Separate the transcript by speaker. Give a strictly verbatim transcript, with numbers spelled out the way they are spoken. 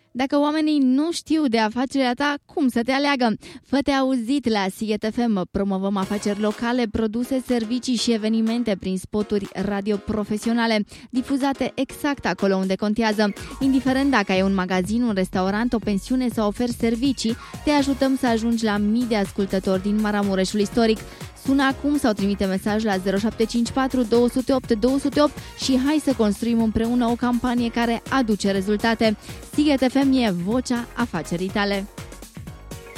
Speaker 1: Dacă oamenii nu știu de afacerea ta, cum să te aleagă? Fă-te auzit la Sighet F M. Promovăm afaceri locale, produse, servicii și evenimente prin spoturi radio profesionale, difuzate exact acolo unde contează. Indiferent dacă ai un magazin, un restaurant, o pensiune sau oferi servicii, te ajutăm să ajungi la mii de ascultători din Maramureșul istoric. Sună acum sau trimite mesaj la zero șapte cinci patru doi zero opt doi zero opt și hai să construim împreună o campanie care aduce rezultate. Sighet F M e vocea afacerii tale.